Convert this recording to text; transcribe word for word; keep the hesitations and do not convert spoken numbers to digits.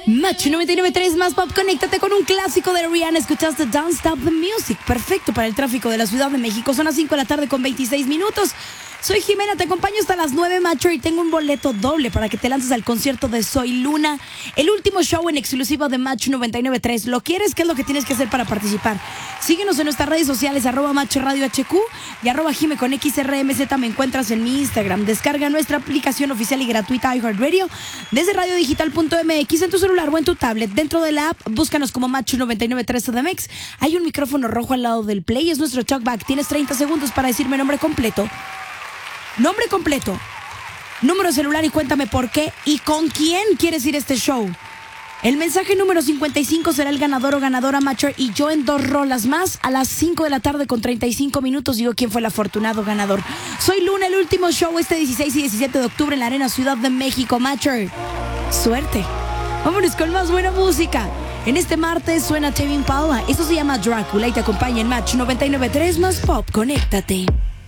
Match noventa y nueve punto tres más pop, conéctate con un clásico de Rihanna. Escuchaste Don't Stop the Music, perfecto para el tráfico de la Ciudad de México. Son las cinco de la tarde con veintiséis minutos. Soy Jimena, te acompaño hasta las nueve, macho, y tengo un boleto doble para que te lances al concierto de Soy Luna, el último show en exclusiva de Match noventa y nueve punto tres. ¿Lo quieres? ¿Qué es lo que tienes que hacer para participar? Síguenos en nuestras redes sociales, arroba Match Radio H Q y arroba Jime con X R M Z. Me encuentras en mi Instagram. Descarga nuestra aplicación oficial y gratuita iHeartRadio desde radiodigital punto m x en tu celular o en tu tablet. Dentro de la app, búscanos como Match noventa y nueve punto tres C D M X. Hay un micrófono rojo al lado del play, es nuestro talkback. Tienes treinta segundos para decirme nombre completo. Nombre completo, número de celular y cuéntame por qué y con quién quieres ir a este show. El mensaje número cincuenta y cinco será el ganador o ganadora, macho, y yo en dos rolas más a las cinco de la tarde con treinta y cinco minutos digo quién fue el afortunado ganador. Soy Luna, el último show este dieciséis y diecisiete de octubre en la Arena Ciudad de México, macho. Suerte. Vámonos con más buena música. En este martes suena Tame Impala. Esto se llama Drácula y te acompaña en Match noventa y nueve punto tres más pop. Conéctate.